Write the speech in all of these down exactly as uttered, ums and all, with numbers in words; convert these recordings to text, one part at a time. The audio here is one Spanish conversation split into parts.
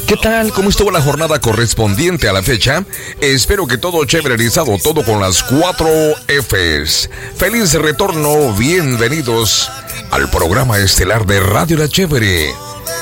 ¿Qué tal? ¿Cómo estuvo la jornada correspondiente a la fecha? Espero que todo chévererizado, todo con las cuatro Fs. Feliz retorno, bienvenidos al programa estelar de Radio La Chévere.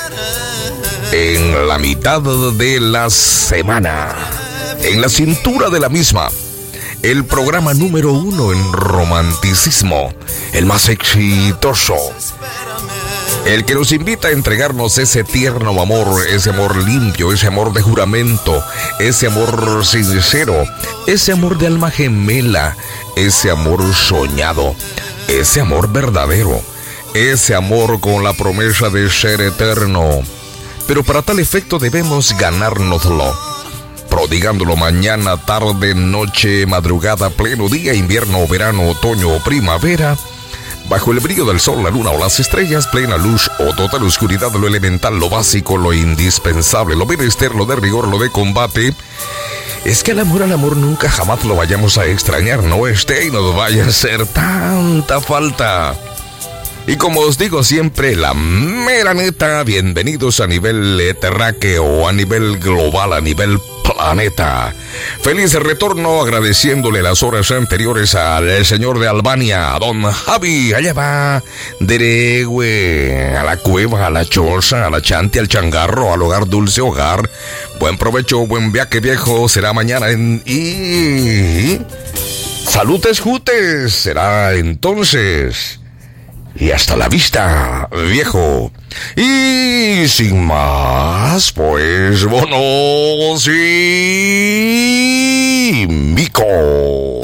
En la mitad de la semana, en la cintura de la misma, el programa número uno en romanticismo, el más exitoso, el que nos invita a entregarnos ese tierno amor, ese amor limpio, ese amor de juramento, ese amor sincero, ese amor de alma gemela, ese amor soñado, ese amor verdadero, ese amor con la promesa de ser eterno. Pero para tal efecto debemos ganárnoslo, prodigándolo mañana, tarde, noche, madrugada, pleno día, invierno, verano, otoño o primavera, bajo el brillo del sol, la luna o las estrellas, plena luz o total oscuridad, lo elemental, lo básico, lo indispensable, lo menester, lo de rigor, lo de combate. Es que al amor, al amor nunca jamás lo vayamos a extrañar, no esté y nos vaya a hacer tanta falta. Y como os digo siempre, la mera neta, bienvenidos a nivel terráqueo, a nivel global, a nivel planeta. Feliz retorno, agradeciéndole las horas anteriores al señor de Albania, a don Javi. Allá va, deregue, a la cueva, a la choza, a la chante, al changarro, al hogar dulce hogar. Buen provecho, buen viaje viejo, será mañana en... y... salutes jutes, será entonces... y hasta la vista, viejo. Y sin más, pues, bonos y mico.